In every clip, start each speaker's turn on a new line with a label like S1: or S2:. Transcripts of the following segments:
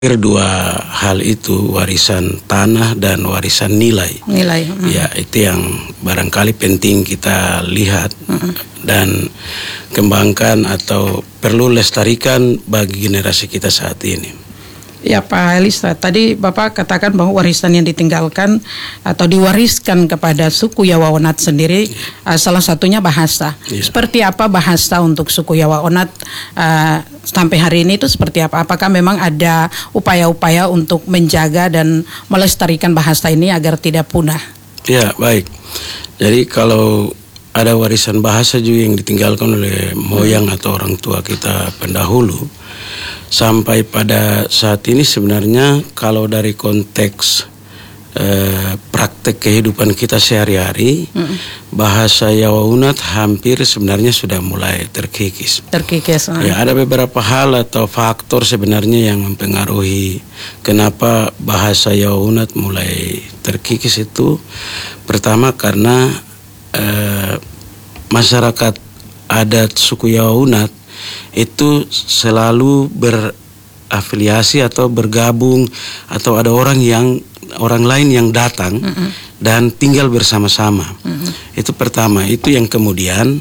S1: Dua hal itu, warisan tanah dan warisan nilai. Ya, itu yang barangkali penting kita lihat dan kembangkan atau perlu lestarikan bagi generasi kita saat ini.
S2: Ya Pak Elisa, tadi Bapak katakan bahwa warisan yang ditinggalkan atau diwariskan kepada suku Yawa Onat sendiri, salah satunya bahasa. Seperti apa bahasa untuk suku Yawa Onat sampai hari ini itu seperti apa? Apakah memang ada upaya-upaya untuk menjaga dan melestarikan bahasa ini agar tidak punah?
S1: Ya, baik. Jadi kalau ada warisan bahasa juga yang ditinggalkan oleh moyang atau orang tua kita pendahulu, sampai pada saat ini sebenarnya kalau dari konteks praktek kehidupan kita sehari-hari, bahasa Yawa Unat hampir sebenarnya sudah mulai terkikis. Ya, ada beberapa hal atau faktor sebenarnya yang mempengaruhi kenapa bahasa Yawa Unat mulai terkikis itu. Pertama karena masyarakat adat suku Yawa Unat itu selalu berafiliasi atau bergabung atau ada orang lain yang datang dan tinggal bersama-sama. Itu pertama, itu yang kemudian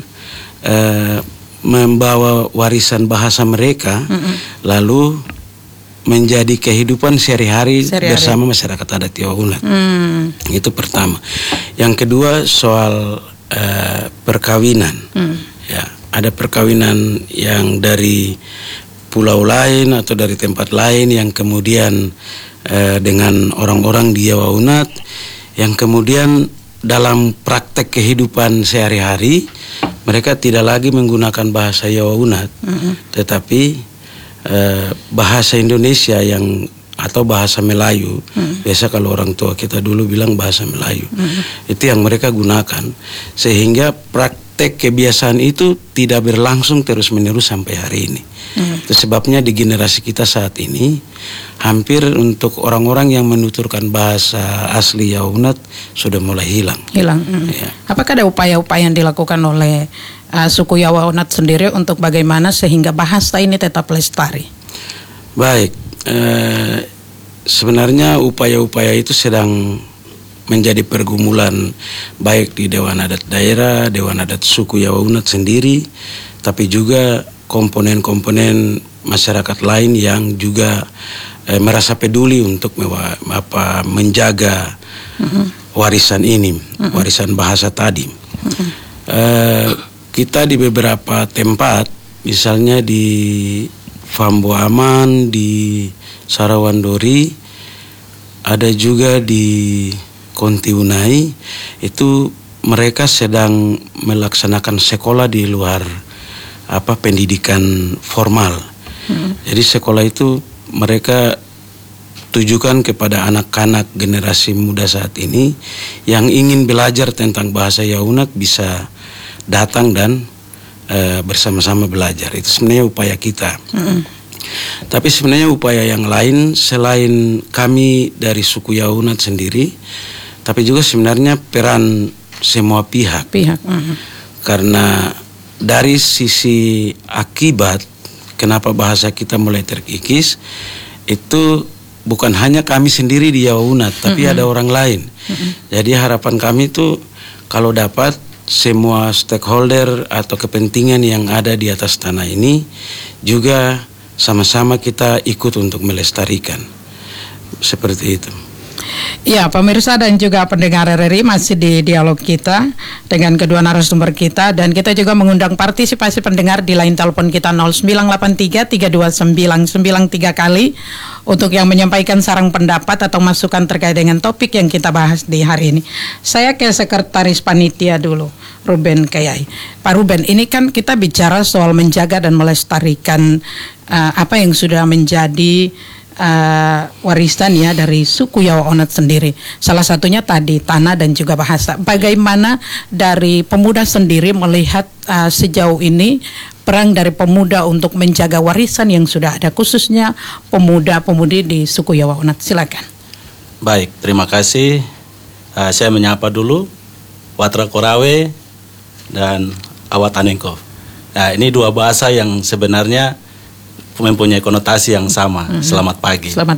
S1: membawa warisan bahasa mereka lalu menjadi kehidupan sehari-hari bersama masyarakat adat Yawa Unat. Itu pertama. Yang kedua soal perkawinan. Ya, ada perkawinan yang dari pulau lain atau dari tempat lain yang kemudian dengan orang-orang di Yawa Unat yang kemudian dalam praktek kehidupan sehari-hari mereka tidak lagi menggunakan bahasa Yawa Unat, tetapi bahasa Indonesia atau bahasa Melayu. Biasa kalau orang tua kita dulu bilang bahasa Melayu. Itu yang mereka gunakan, sehingga praktek kebiasaan itu tidak berlangsung terus-menerus sampai hari ini. Itu sebabnya di generasi kita saat ini hampir untuk orang-orang yang menuturkan bahasa asli Yawa Unat sudah mulai hilang. Ya.
S2: Apakah ada upaya-upaya yang dilakukan oleh suku Yawa Unat sendiri untuk bagaimana sehingga bahasa ini tetap lestari?
S1: Baik, sebenarnya upaya-upaya itu sedang menjadi pergumulan baik di Dewan Adat Daerah, Dewan Adat Suku Yawa Unat sendiri, tapi juga komponen-komponen masyarakat lain yang juga merasa peduli untuk menjaga warisan ini, warisan bahasa tadi. Kita di beberapa tempat, misalnya di Fambo Aman, di Sarawandori, ada juga di Konti Unai, itu mereka sedang melaksanakan sekolah di luar pendidikan formal. Jadi sekolah itu mereka tujukan kepada anak-anak generasi muda saat ini yang ingin belajar tentang bahasa Yawa Unat bisa datang dan bersama-sama belajar. Itu sebenarnya upaya kita. Tapi sebenarnya upaya yang lain selain kami dari suku Yawa Unat sendiri, tapi juga sebenarnya peran semua pihak. Karena dari sisi akibat kenapa bahasa kita mulai terkikis, itu bukan hanya kami sendiri di Yawa Unat, tapi ada orang lain. Jadi harapan kami itu kalau dapat semua stakeholder atau kepentingan yang ada di atas tanah ini juga sama-sama kita ikut untuk melestarikan. Seperti itu.
S2: Ya, pemirsa dan juga pendengar RRI, masih di dialog kita dengan kedua narasumber kita, dan kita juga mengundang partisipasi pendengar di line telepon kita 0983-329-93 kali untuk yang menyampaikan saran pendapat atau masukan terkait dengan topik yang kita bahas di hari ini. Saya ke Sekretaris Panitia dulu, Ruben Kayai. Pak Ruben, ini kan kita bicara soal menjaga dan melestarikan apa yang sudah menjadi warisan ya dari suku Yawa Unat sendiri. Salah satunya tadi tanah dan juga bahasa. Bagaimana dari pemuda sendiri melihat sejauh ini peran dari pemuda untuk menjaga warisan yang sudah ada, khususnya pemuda-pemudi di suku Yawa Unat? Silakan.
S3: Baik, terima kasih. Saya menyapa dulu Watra Korawe dan Awat Anengkov. Nah, ini dua bahasa yang sebenarnya mempunyai konotasi yang sama. Selamat pagi.
S2: Selamat